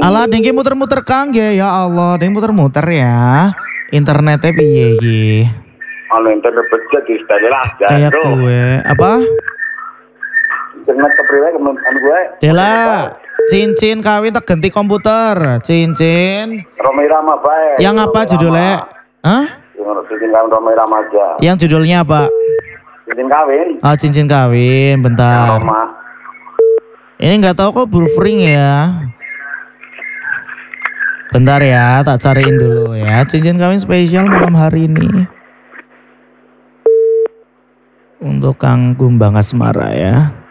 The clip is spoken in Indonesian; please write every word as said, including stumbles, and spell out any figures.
Alah dengki muter-muter Kang ya, ya Allah, dengki muter-muter ya. Internetnya piye iki? Anu internet becet di lah. Kayak gue, apa? Internet kepriwe anu gue. Dela, cincin kawin tak ganti komputer, cincin. Romai Rama bae. Yang apa judulnya? Hah? Cincin kawin Romai Rama aja. Yang judulnya apa? Cincin kawin. Oh, cincin kawin, bentar. Roma. Ini nggak tahu kok bullring ya. Bentar ya, tak cariin dulu ya. Cincin kawin spesial malam hari ini. Untuk Kang Gumbang Asmara ya.